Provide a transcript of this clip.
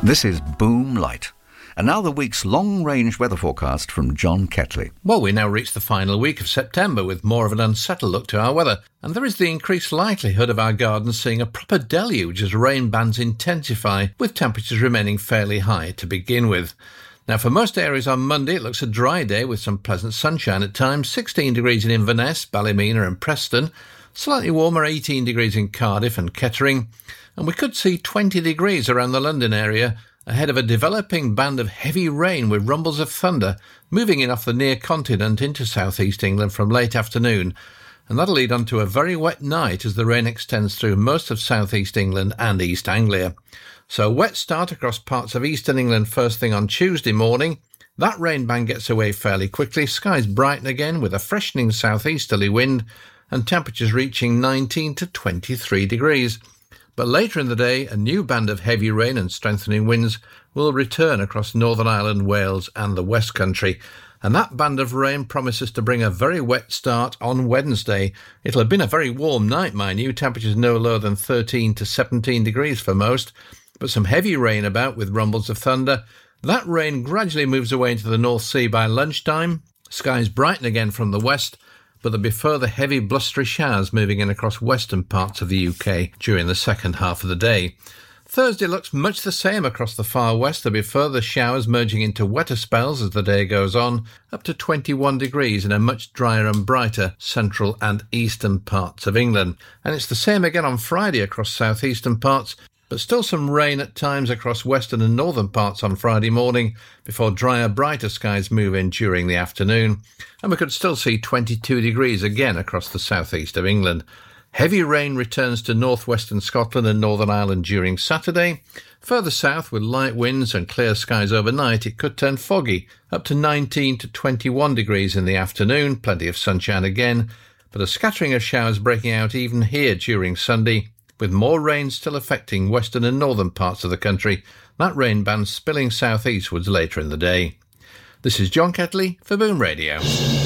This is Boom Light. And now the week's long-range weather forecast from John Ketley. Well, we now reach the final week of September with more of an unsettled look to our weather, and there is the increased likelihood of our gardens seeing a proper deluge as rain bands intensify, with temperatures remaining fairly high to begin with. Now, for most areas on Monday, it looks a dry day with some pleasant sunshine at times, 16 degrees in Inverness, Ballymena and Preston, slightly warmer 18 degrees in Cardiff and Kettering, and we could see 20 degrees around the London area, ahead of a developing band of heavy rain with rumbles of thunder moving in off the near continent into southeast England from late afternoon, and that'll lead on to a very wet night as the rain extends through most of southeast England and East Anglia. So a wet start across parts of eastern England first thing on Tuesday morning. That rain band gets away fairly quickly, skies brighten again with a freshening southeasterly wind and temperatures reaching 19 to 23 degrees. But later in the day, a new band of heavy rain and strengthening winds will return across Northern Ireland, Wales and the West Country. And that band of rain promises to bring a very wet start on Wednesday. It'll have been a very warm night, mind you, temperatures no lower than 13 to 17 degrees for most, but some heavy rain about with rumbles of thunder. That rain gradually moves away into the North Sea by lunchtime. Skies brighten again from the west, but there'll be further heavy blustery showers moving in across western parts of the UK during the second half of the day. Thursday looks much the same across the far west. There'll be further showers merging into wetter spells as the day goes on, up to 21 degrees in a much drier and brighter central and eastern parts of England. And it's the same again on Friday across southeastern parts, but still some rain at times across western and northern parts on Friday morning before drier, brighter skies move in during the afternoon. And we could still see 22 degrees again across the southeast of England. Heavy rain returns to northwestern Scotland and Northern Ireland during Saturday. Further south, with light winds and clear skies overnight, it could turn foggy, up to 19 to 21 degrees in the afternoon, plenty of sunshine again, but a scattering of showers breaking out even here during Sunday, with more rain still affecting western and northern parts of the country, that rain band spilling southeastwards later in the day. This is John Ketley for Boom Radio.